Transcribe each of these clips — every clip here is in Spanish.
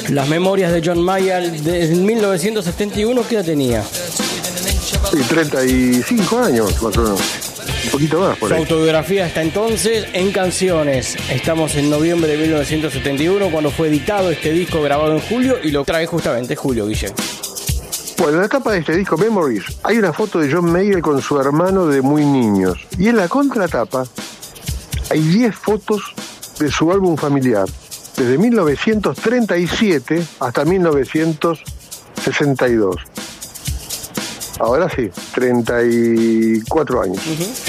Las memorias de John Mayall de 1971, ¿qué edad tenía? Sí, 35 años, más o menos. Un poquito más por Su ahí. autobiografía está entonces en Canciones. Estamos en noviembre de 1971, cuando fue editado este disco grabado en julio, y lo trae justamente Julio Guillén. Bueno, en la tapa de este disco, Memories, hay una foto de John Mayall con su hermano de muy niños. Y en la contratapa hay 10 fotos de su álbum familiar, desde 1937 hasta 1962. Ahora sí, 34 años.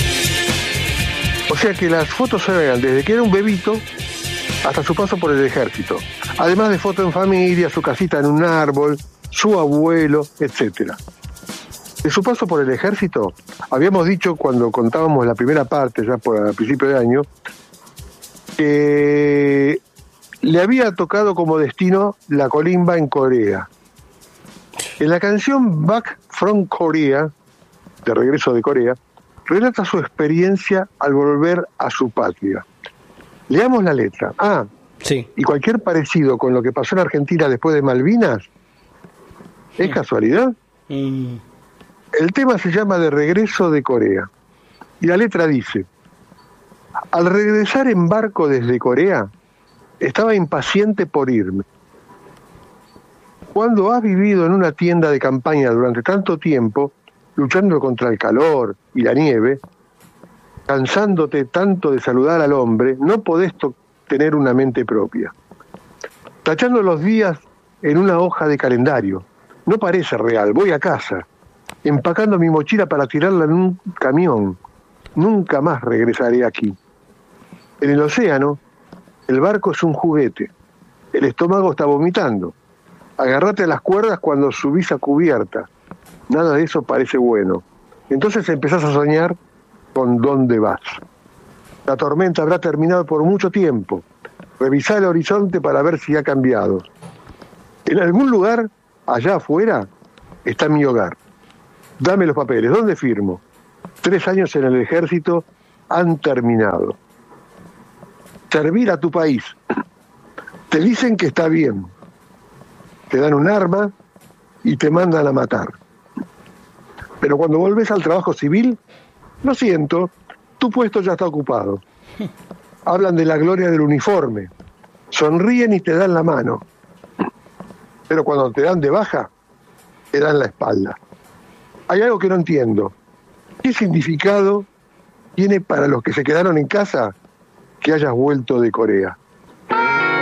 O sea que las fotos se vean desde que era un bebito hasta su paso por el ejército. Además de fotos en familia, su casita en un árbol, su abuelo, etcétera. De su paso por el ejército, habíamos dicho cuando contábamos la primera parte, ya por el principio de año, que le había tocado como destino la colimba en Corea. En la canción Back from Korea, de regreso de Corea, relata su experiencia al volver a su patria. Leamos la letra. Sí. Y cualquier parecido con lo que pasó en Argentina después de Malvinas, ¿es casualidad? El tema se llama De regreso de Corea. Y la letra dice: al regresar en barco desde Corea, estaba impaciente por irme. Cuando has vivido en una tienda de campaña durante tanto tiempo, luchando contra el calor y la nieve, cansándote tanto de saludar al hombre, no podés tener una mente propia. Tachando los días en una hoja de calendario, no parece real, voy a casa, empacando mi mochila para tirarla en un camión. Nunca más regresaré aquí. En el océano, el barco es un juguete. El estómago está vomitando. Agarrate a las cuerdas cuando subís a cubierta. Nada de eso parece bueno. Entonces empezás a soñar con dónde vas. La tormenta habrá terminado por mucho tiempo. Revisá el horizonte para ver si ha cambiado. En algún lugar, allá afuera, está mi hogar. Dame los papeles. ¿Dónde firmo? 3 años en el ejército han terminado. Servir a tu país. Te dicen que está bien. Te dan un arma y te mandan a matar. Pero cuando volvés al trabajo civil, lo siento, tu puesto ya está ocupado. Hablan de la gloria del uniforme, sonríen y te dan la mano. Pero cuando te dan de baja, te dan la espalda. Hay algo que no entiendo. ¿Qué significado tiene para los que se quedaron en casa que hayas vuelto de Corea?